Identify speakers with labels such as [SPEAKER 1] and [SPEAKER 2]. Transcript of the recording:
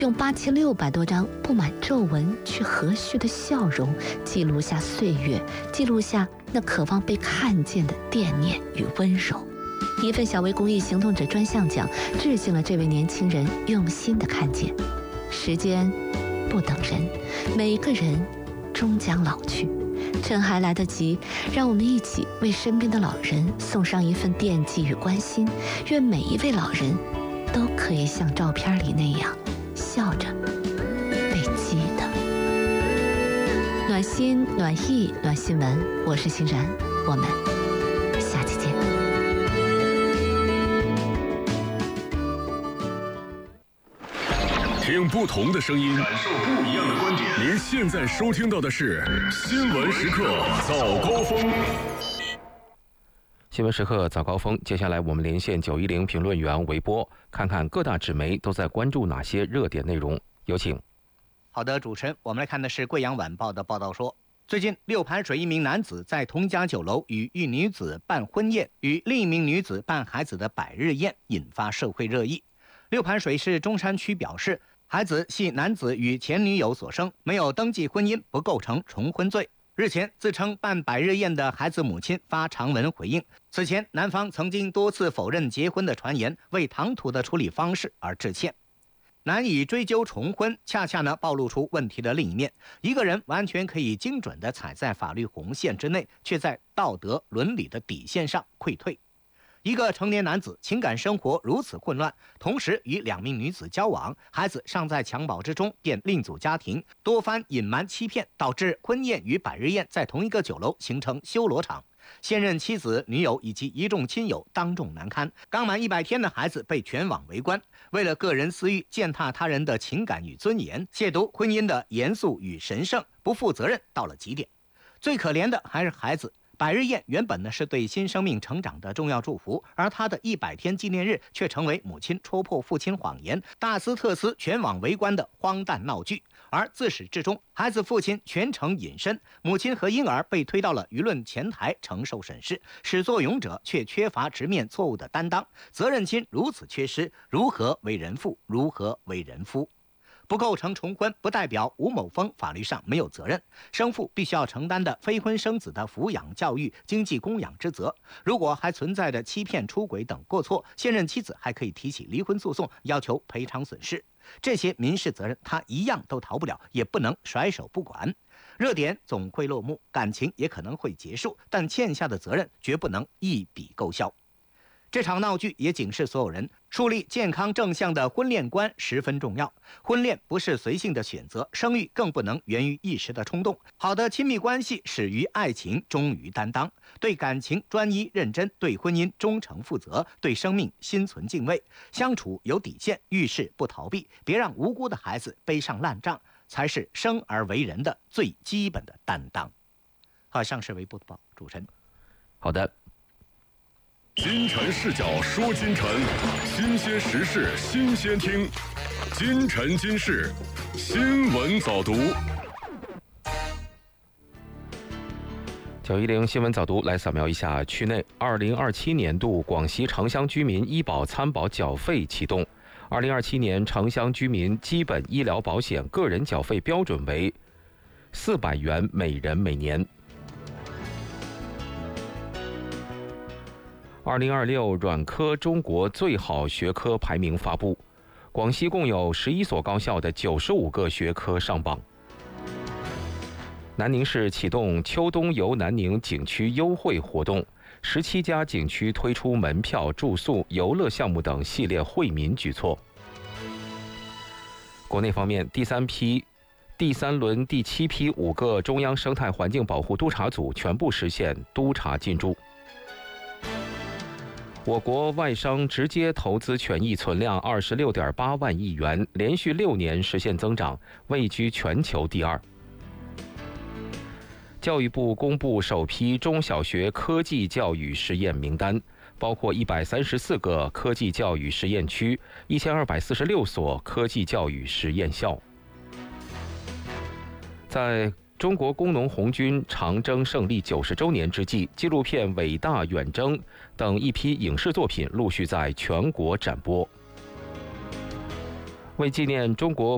[SPEAKER 1] 用8600多张布满皱纹却和煦的笑容，记录下岁月，记录下那渴望被看见的惦念与温柔。一份小微公益行动者专项奖致敬了这位年轻人用心的看见。时间不等人，每个人终将老去，趁还来得及，让我们一起为身边的老人送上一份惦记与关心。愿每一位老人都可以像照片里那样笑着被记得。暖心、暖意、暖新闻，我是欣然，我们下期见。
[SPEAKER 2] 听不同的声音，感受不一样的观点。您现在收听到的是新闻时刻早高峰。
[SPEAKER 3] 新闻时刻早高峰，接下来我们连线910评论员韦波，看看各大纸媒都在关注哪些热点内容。有请。
[SPEAKER 4] 好的，主持人，我们来看的是《贵阳晚报》的报道说，最近六盘水一名男子在同家酒楼与一女子办婚宴，与另一名女子办孩子的百日宴，引发社会热议。六盘水市中山区表示，孩子系男子与前女友所生，没有登记婚姻，不构成重婚罪。日前，自称办百日宴的孩子母亲发长文回应，此前男方曾经多次否认结婚的传言，为唐突的处理方式而致歉。难以追究重婚，恰恰暴露出问题的另一面。一个人完全可以精准地踩在法律红线之内，却在道德伦理的底线上溃退。一个成年男子情感生活如此混乱，同时与两名女子交往，孩子尚在襁褓之中，便另组家庭，多番隐瞒欺骗，导致婚宴与百日宴在同一个酒楼形成修罗场。现任妻子、女友以及一众亲友当众难堪，刚满100天的孩子被全网围观。为了个人私欲，践踏他人的情感与尊严，亵渎婚姻的严肃与神圣，不负责任到了极点。最可怜的还是孩子。百日宴原本是对新生命成长的重要祝福，而他的100天纪念日却成为母亲戳破父亲谎言、大撕特撕、全网围观的荒诞闹剧。而自始至终，孩子父亲全程隐身，母亲和婴儿被推到了舆论前台承受审视，始作俑者却缺乏直面错误的担当，责任心如此缺失，如何为人父，如何为人夫？不构成重婚，不代表吴某峰法律上没有责任。生父必须要承担的非婚生子的抚养、教育、经济供养之责。如果还存在着欺骗、出轨等过错，现任妻子还可以提起离婚诉讼，要求赔偿损失。这些民事责任他一样都逃不了，也不能甩手不管。热点总会落幕，感情也可能会结束，但欠下的责任绝不能一笔勾销。这场闹剧也警示所有人，树立健康正向的婚恋观十分重要。婚恋不是随性的选择，生育更不能源于一时的冲动。好的亲密关系始于爱情，忠于担当，对感情专一认真，对婚姻忠诚负责，对生命心存敬畏，相处有底线，遇事不逃避，别让无辜的孩子背上烂账，才是生而为人的最基本的担当。好，上是微播报，主持人。
[SPEAKER 3] 好的。
[SPEAKER 2] 金晨视角说金晨，新鲜时事新鲜听，金晨今世新闻早读。
[SPEAKER 3] 910新闻早读来扫描一下区内2027年度广西城乡居民医保参保缴费启动。2027年城乡居民基本医疗保险个人缴费标准为400元每人每年。2026软科中国最好学科排名发布，广西共有11所高校的95个学科上榜。南宁市启动秋冬游南宁景区优惠活动，17家景区推出门票、住宿、游乐项目等系列惠民举措。国内方面，第三轮第7批5个中央生态环境保护督察组全部实现督查进驻。我国外商直接投资权益存量26.8万亿元，连续6年实现增长，位居全球第2。教育部公布首批中小学科技教育实验名单，包括134个科技教育实验区，1246所科技教育实验校。在中国工农红军长征胜利90周年之际，纪录片《伟大远征》等一批影视作品陆续在全国展播。为纪念中国